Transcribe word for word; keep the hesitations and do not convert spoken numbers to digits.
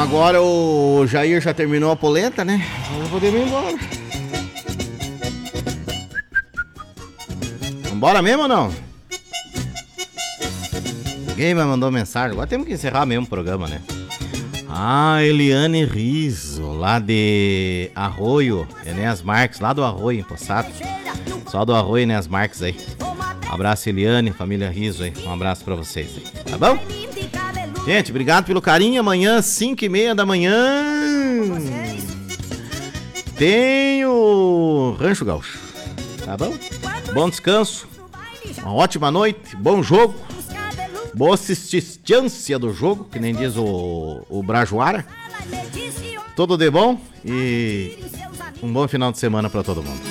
Agora o Jair já terminou a polenta, né? Vamos poder ir embora. Vambora mesmo ou não? Ninguém me mandou mensagem. Agora temos que encerrar mesmo o programa, né? Ah, Eliane Riso, lá de Arroio, Enéas Marques, lá do Arroio, em Poçato. Só do Arroio, Enéas Marques aí. Um abraço, Eliane, família Riso aí. Um abraço pra vocês aí, tá bom? Gente, obrigado pelo carinho. Amanhã, cinco e meia da manhã, tem o Rancho Gaúcho, tá bom? Bom descanso, uma ótima noite, bom jogo, boa assistência do jogo, que nem diz o, o Brajuara. Tudo de bom e um bom final de semana pra todo mundo.